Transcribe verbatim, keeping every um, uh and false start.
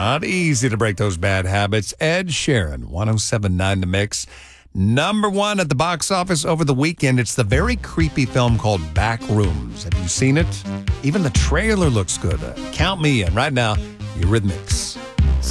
Not easy to break those bad habits. Ed Sheeran, one oh seven point nine The Mix. Number one at the box office over the weekend. It's the very creepy film called Backrooms. Have you seen it? Even the trailer looks good. Uh, count me in right now. Eurythmics.